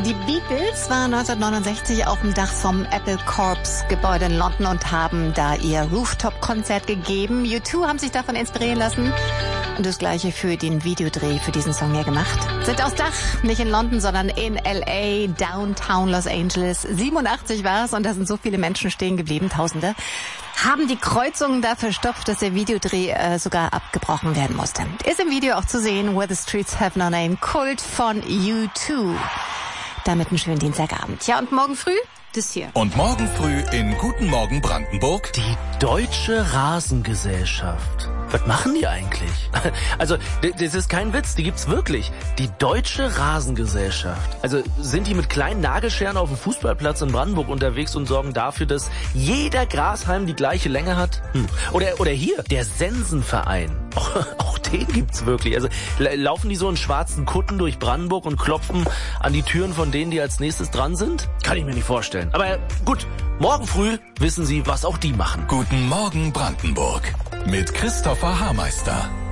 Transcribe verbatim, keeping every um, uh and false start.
Die Beatles waren neunzehnhundertneunundsechzig auf dem Dach vom Apple Corps Gebäude in London und haben da ihr Rooftop-Konzert gegeben. U zwei haben sich davon inspirieren lassen und das Gleiche für den Videodreh für diesen Song hier gemacht. Sind aufs Dach, nicht in London, sondern in L A, Downtown Los Angeles. siebenundachtzig war es und da sind so viele Menschen stehen geblieben, Tausende. Haben die Kreuzungen da verstopft, dass der Videodreh äh, sogar abgebrochen werden musste. Ist im Video auch zu sehen, Where the Streets Have No Name, Kult von U zwei. Damit einen schönen Dienstagabend. Ja, und morgen früh das hier. Und morgen früh in Guten Morgen Brandenburg. Die Deutsche Rasengesellschaft. Was machen die eigentlich? Also, das ist kein Witz, die gibt's wirklich. Die Deutsche Rasengesellschaft. Also, sind die mit kleinen Nagelscheren auf dem Fußballplatz in Brandenburg unterwegs und sorgen dafür, dass jeder Grashalm die gleiche Länge hat? Hm. Oder, oder hier, der Sensenverein. Auch, auch den gibt's wirklich. Also, laufen die so in schwarzen Kutten durch Brandenburg und klopfen an die Türen von denen, die als nächstes dran sind? Kann ich mir nicht vorstellen. Aber gut, morgen früh wissen Sie, was auch die machen. Guten Morgen Brandenburg mit Christopher Hameister.